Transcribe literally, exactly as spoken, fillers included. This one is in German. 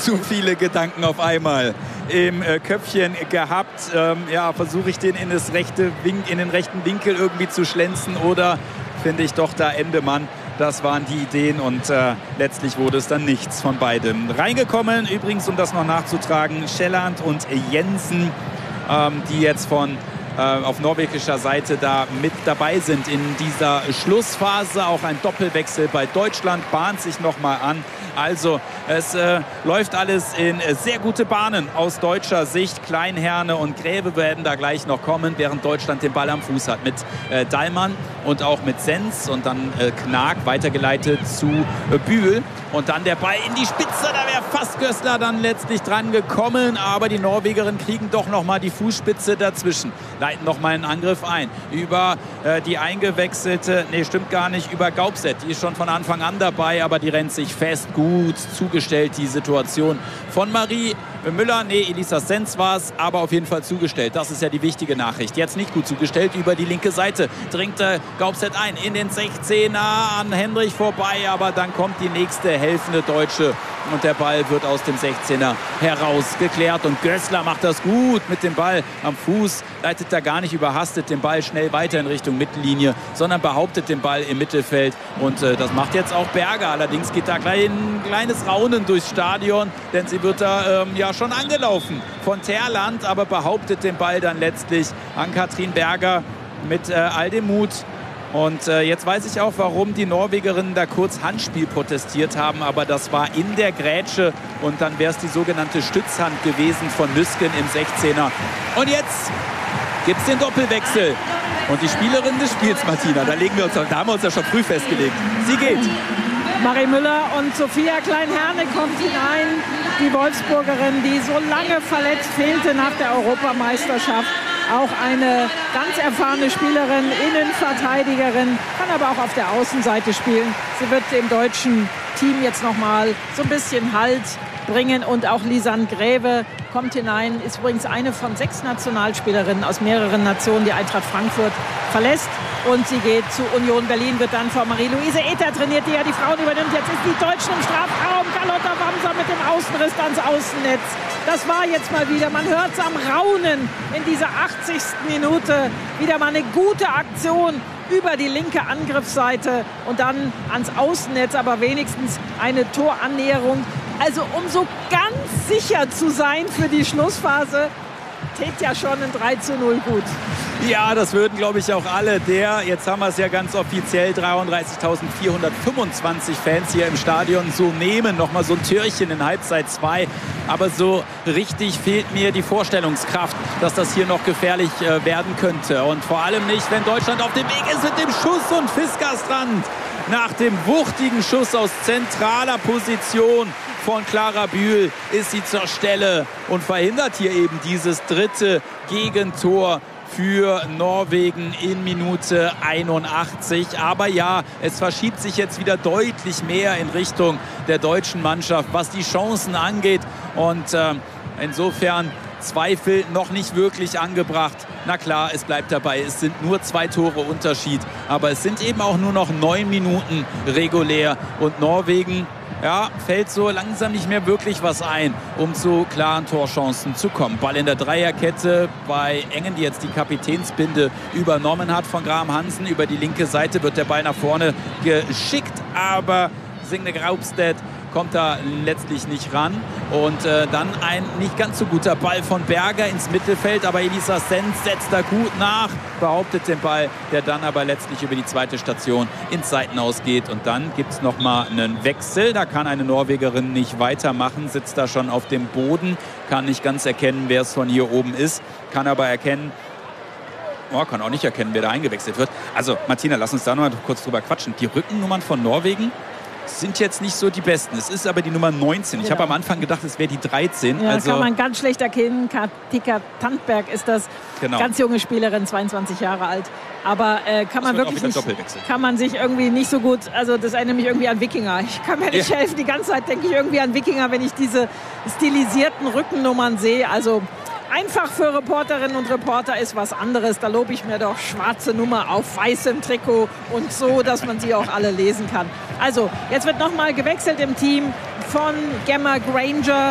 zu viele Gedanken auf einmal im äh, Köpfchen gehabt. Ähm, ja, versuche ich den in, das rechte Wink, in den rechten Winkel irgendwie zu schlänzen oder finde ich doch da Endemann. Das waren die Ideen und äh, letztlich wurde es dann nichts von beidem. Reingekommen, übrigens, um das noch nachzutragen, Schelland und Jensen, ähm, die jetzt von äh, auf norwegischer Seite da mit dabei sind in dieser Schlussphase. Auch ein Doppelwechsel bei Deutschland bahnt sich nochmal an. Also es äh, läuft alles in äh, sehr gute Bahnen aus deutscher Sicht. Kleinherne und Gräbe werden da gleich noch kommen, während Deutschland den Ball am Fuß hat mit äh, Dallmann und auch mit Sens und dann äh, Knag weitergeleitet zu äh, Bühl. Und dann der Ball in die Spitze, da wäre fast Gößler dann letztlich dran gekommen. Aber die Norwegerinnen kriegen doch nochmal die Fußspitze dazwischen. Leiten nochmal einen Angriff ein. Über äh, die eingewechselte, nee, stimmt gar nicht, über Gaupset. Die ist schon von Anfang an dabei, aber die rennt sich fest. Gut zugestellt, die Situation von Marie Müller. Nee, Elisa Sens war es, aber auf jeden Fall zugestellt. Das ist ja die wichtige Nachricht. Jetzt nicht gut zugestellt. Über die linke Seite dringt äh, Gaupset ein in den sechzehner an Hendrich vorbei. Aber dann kommt die nächste helfende Deutsche und der Ball wird aus dem sechzehner herausgeklärt. Und Gößler macht das gut mit dem Ball am Fuß. Leitet da gar nicht überhastet den Ball schnell weiter in Richtung Mittellinie, sondern behauptet den Ball im Mittelfeld. Und äh, das macht jetzt auch Berger. Allerdings geht da gleich ein kleines Raunen durchs Stadion, denn sie wird da ähm, ja schon angelaufen von Terland, aber behauptet den Ball dann letztlich an Katrin Berger mit äh, all dem Mut. Und äh, jetzt weiß ich auch, warum die Norwegerinnen da kurz Handspiel protestiert haben, aber das war in der Grätsche und dann wäre es die sogenannte Stützhand gewesen von Nüsken im sechzehner. Und jetzt gibt es den Doppelwechsel. Und die Spielerin des Spiels, Martina, da, legen wir uns, da haben wir uns ja schon früh festgelegt. Sie geht. Marie Müller und Sophia Klein-Herne kommt hinein. Die Wolfsburgerin, die so lange verletzt fehlte nach der Europameisterschaft. Auch eine ganz erfahrene Spielerin, Innenverteidigerin, kann aber auch auf der Außenseite spielen. Sie wird dem deutschen Team jetzt noch mal so ein bisschen Halt bringen. Und auch Lisanne Gräve kommt hinein, ist übrigens eine von sechs Nationalspielerinnen aus mehreren Nationen, die Eintracht Frankfurt verlässt. Und sie geht zu Union Berlin, wird dann von Marie-Louise Ether trainiert, die ja die Frauen übernimmt. Jetzt ist die Deutschen im Strafraum. Carlotta Wamser mit dem Außenriss ans Außennetz. Das war jetzt mal wieder, man hört es am Raunen in dieser achtzigsten Minute. Wieder mal eine gute Aktion über die linke Angriffsseite und dann ans Außennetz, aber wenigstens eine Torannäherung. Also um so ganz sicher zu sein für die Schlussphase, tät ja schon ein drei zu null gut. Ja, das würden, glaube ich, auch alle der, jetzt haben wir es ja ganz offiziell, dreiunddreißigtausendvierhundertfünfundzwanzig Fans hier im Stadion so nehmen. Nochmal so ein Türchen in Halbzeit zwei. Aber so richtig fehlt mir die Vorstellungskraft, dass das hier noch gefährlich äh, werden könnte. Und vor allem nicht, wenn Deutschland auf dem Weg ist mit dem Schuss und Fiskerstrand. Nach dem wuchtigen Schuss aus zentraler Position von Clara Bühl ist sie zur Stelle und verhindert hier eben dieses dritte Gegentor für Norwegen in Minute einundachtzig. Aber ja, es verschiebt sich jetzt wieder deutlich mehr in Richtung der deutschen Mannschaft, was die Chancen angeht. Und äh, insofern Zweifel noch nicht wirklich angebracht. Na klar, es bleibt dabei. Es sind nur zwei Tore Unterschied. Aber es sind eben auch nur noch neun Minuten regulär. Und Norwegen, ja, fällt so langsam nicht mehr wirklich was ein, um zu klaren Torchancen zu kommen. Ball in der Dreierkette bei Engen, die jetzt die Kapitänsbinde übernommen hat von Graham Hansen. Über die linke Seite wird der Ball nach vorne geschickt, aber Signe Graupstedt kommt da letztlich nicht ran. Und äh, dann ein nicht ganz so guter Ball von Berger ins Mittelfeld. Aber Elisa Sens setzt da gut nach, behauptet den Ball, der dann aber letztlich über die zweite Station ins Seitenaus geht. Und dann gibt es nochmal einen Wechsel. Da kann eine Norwegerin nicht weitermachen, sitzt da schon auf dem Boden, kann nicht ganz erkennen, wer es von hier oben ist, kann aber erkennen, oh, kann auch nicht erkennen, wer da eingewechselt wird. Also Martina, lass uns da noch mal kurz drüber quatschen. Die Rückennummern von Norwegen sind jetzt nicht so die besten. Es ist aber die Nummer neunzehn. Ich genau. habe am Anfang gedacht, es wäre die dreizehn. Ja, also kann man ganz schlecht erkennen. Katika Tandberg ist das. Genau. Ganz junge Spielerin, zweiundzwanzig Jahre alt. Aber äh, kann man wirklich nicht, kann man sich irgendwie nicht so gut, also das erinnert mich irgendwie an Wikinger. Ich kann mir nicht ja. helfen. Die ganze Zeit denke ich irgendwie an Wikinger, wenn ich diese stilisierten Rückennummern sehe. Also einfach für Reporterinnen und Reporter ist was anderes. Da lobe ich mir doch schwarze Nummer auf weißem Trikot und so, dass man sie auch alle lesen kann. Also, jetzt wird nochmal gewechselt im Team von Gemma Granger.